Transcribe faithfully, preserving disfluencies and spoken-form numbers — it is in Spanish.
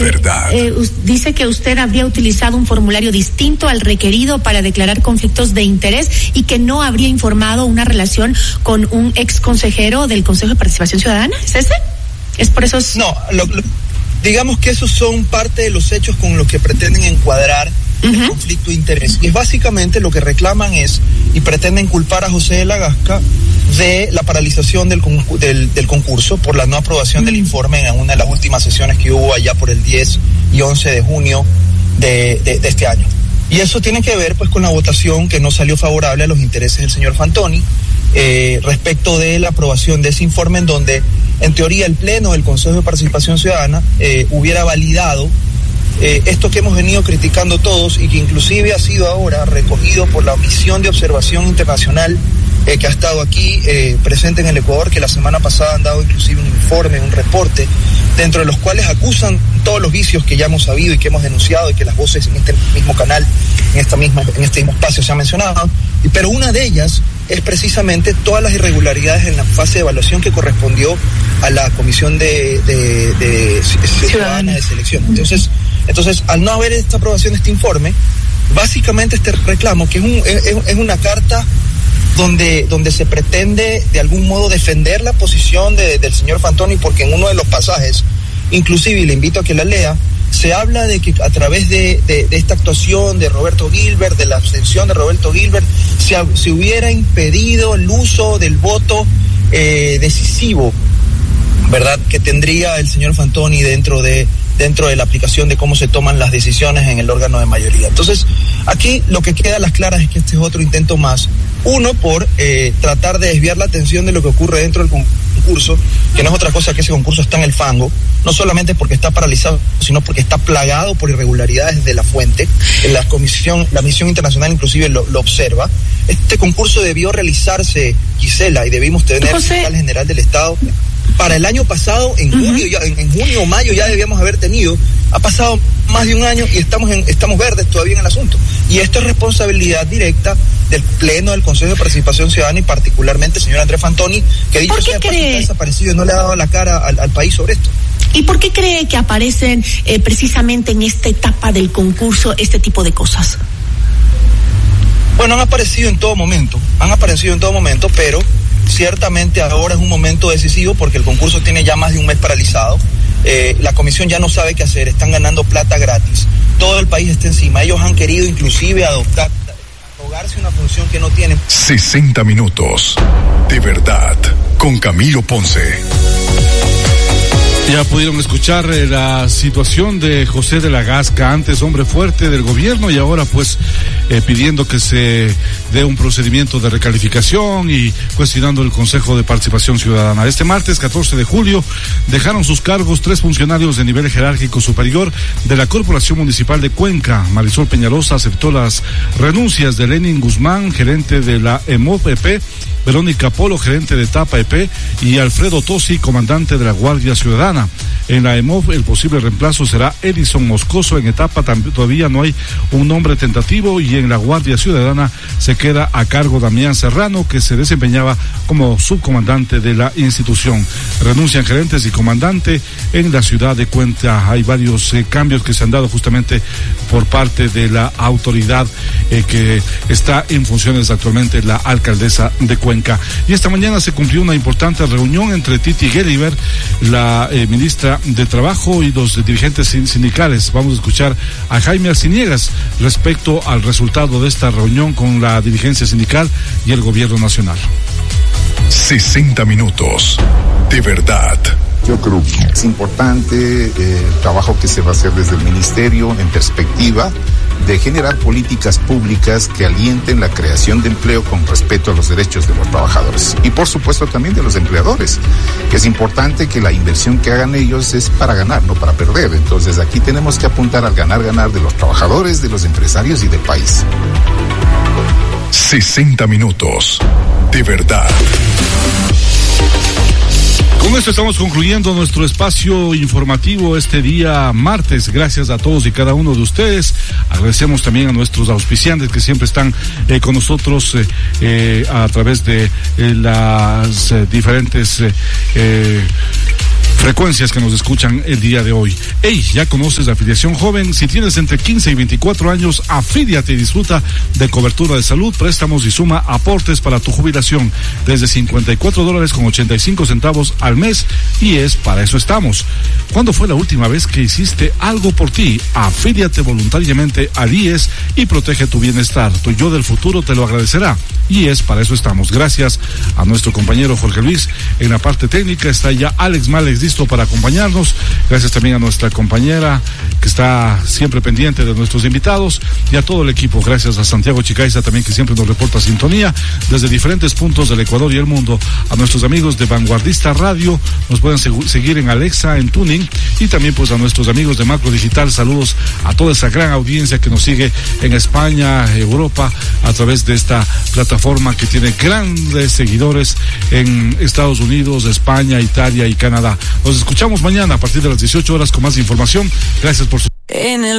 verdad. Eh, dice que usted habría utilizado un formulario distinto al requerido para declarar conflictos de interés y que no habría informado una relación con un ex consejero del Consejo de Participación Ciudadana. ¿Es ese? ¿Es por eso? No, lo, lo, digamos que esos son parte de los hechos con los que pretenden encuadrar el uh-huh. conflicto de interés. Y es básicamente lo que reclaman es, y pretenden culpar a José de la Gasca de la paralización del, del, del concurso por la no aprobación uh-huh. del informe en una de las últimas sesiones que hubo allá por el diez y once de junio de, de, de este año. Y eso tiene que ver pues con la votación que no salió favorable a los intereses del señor Fantoni eh, respecto de la aprobación de ese informe, en donde en teoría el Pleno del Consejo de Participación Ciudadana eh, hubiera validado Eh, esto que hemos venido criticando todos y que inclusive ha sido ahora recogido por la Misión de Observación Internacional eh, que ha estado aquí eh, presente en el Ecuador, que la semana pasada han dado inclusive un informe, un reporte, dentro de los cuales acusan todos los vicios que ya hemos sabido y que hemos denunciado y que las voces en este mismo canal, en esta misma, en este mismo espacio se han mencionado, y, pero una de ellas es precisamente todas las irregularidades en la fase de evaluación que correspondió a la Comisión de, de, de, de Ciudadana de Selección. Entonces, Entonces, al no haber esta aprobación de este informe, básicamente este reclamo, que es, un, es, es una carta donde, donde se pretende de algún modo defender la posición de, del señor Fantoni, porque en uno de los pasajes, inclusive, y le invito a que la lea, se habla de que a través de, de, de esta actuación de Roberto Gilbert, de la abstención de Roberto Gilbert, se, se hubiera impedido el uso del voto eh, decisivo, ¿verdad?, que tendría el señor Fantoni dentro de dentro de la aplicación de cómo se toman las decisiones en el órgano de mayoría. Entonces, aquí lo que queda a las claras es que este es otro intento más, uno por eh, tratar de desviar la atención de lo que ocurre dentro del concurso, que no es otra cosa que ese concurso está en el fango, no solamente porque está paralizado, sino porque está plagado por irregularidades de la fuente. La comisión, la misión internacional inclusive lo, lo observa. Este concurso debió realizarse, Gisela, y debimos tener el fiscal general del Estado para el año pasado, en uh-huh. junio, ya, en, en junio o mayo ya debíamos haber tenido. Ha pasado más de un año y estamos en, estamos verdes todavía en el asunto. Y esto es responsabilidad directa del Pleno del Consejo de Participación Ciudadana y particularmente el señor Andrés Fantoni, que dicho sea está desaparecido y no le ha dado la cara al, al país sobre esto. ¿Y por qué cree que aparecen eh, precisamente en esta etapa del concurso este tipo de cosas? Bueno, han aparecido en todo momento, han aparecido en todo momento, pero ciertamente ahora es un momento decisivo porque el concurso tiene ya más de un mes paralizado. Eh, la comisión ya no sabe qué hacer, están ganando plata gratis, todo el país está encima. Ellos han querido inclusive adoptar, arrogarse una función que no tienen. sesenta minutos de verdad con Camilo Ponce. Ya pudieron escuchar eh, la situación de José de la Gasca, antes hombre fuerte del gobierno y ahora pues eh, pidiendo que se dé un procedimiento de recalificación y cuestionando el Consejo de Participación Ciudadana. Este martes catorce de julio dejaron sus cargos tres funcionarios de nivel jerárquico superior de la Corporación Municipal de Cuenca. Marisol Peñalosa aceptó las renuncias de Lenin Guzmán, gerente de la E M O P E P, Verónica Polo, gerente de Tapa E P, y Alfredo Tosi, comandante de la Guardia Ciudadana. En la E M O P el posible reemplazo será Edison Moscoso. En Etapa todavía no hay un nombre tentativo y en la Guardia Ciudadana se queda a cargo Damián Serrano, que se desempeñaba como subcomandante de la institución. Renuncian gerentes y comandante en la ciudad de Cuenca. Hay varios eh, cambios que se han dado justamente por parte de la autoridad eh, que está en funciones actualmente, la alcaldesa de Cuenca. Y esta mañana se cumplió una importante reunión entre Titi Gelliver, la eh, ministra de Trabajo, y los dirigentes sindicales. Vamos a escuchar a Jaime Arciniegas respecto al resultado de esta reunión con la dirigencia sindical y el gobierno nacional. sesenta minutos de verdad. Yo creo que es importante eh, el trabajo que se va a hacer desde el ministerio en perspectiva de generar políticas públicas que alienten la creación de empleo con respeto a los derechos de los trabajadores y por supuesto también de los empleadores, que es importante que la inversión que hagan ellos es para ganar, no para perder. Entonces aquí tenemos que apuntar al ganar, ganar de los trabajadores, de los empresarios y del país. sesenta minutos de verdad. Con esto estamos concluyendo nuestro espacio informativo este día martes. Gracias a todos y cada uno de ustedes. Agradecemos también a nuestros auspiciantes que siempre están eh, con nosotros eh, eh, a través de eh, las eh, diferentes eh, eh, frecuencias que nos escuchan el día de hoy. Hey, ¿ya conoces la afiliación joven? Si tienes entre quince y veinticuatro años, afíliate y disfruta de cobertura de salud, préstamos y suma aportes para tu jubilación desde cincuenta y cuatro dólares con ochenta y cinco centavos al mes, y es para eso estamos. ¿Cuándo fue la última vez que hiciste algo por ti? Afíliate voluntariamente al I E S y protege tu bienestar. Tu yo del futuro te lo agradecerá, y es para eso estamos. Gracias a nuestro compañero Jorge Luis en la parte técnica. Está ya Alex Males listo para acompañarnos. Gracias también a nuestra compañera que está siempre pendiente de nuestros invitados, y a todo el equipo. Gracias a Santiago Chicaiza también, que siempre nos reporta sintonía desde diferentes puntos del Ecuador y el mundo. A nuestros amigos de Vanguardista Radio, nos pueden seg- seguir en Alexa, en Tuning, y también pues a nuestros amigos de Macro Digital. Saludos a toda esa gran audiencia que nos sigue en España, Europa, a través de esta plataforma que tiene grandes seguidores en Estados Unidos, España, Italia y Canadá. Nos escuchamos mañana a partir de las dieciocho horas con más información. Gracias por su... En el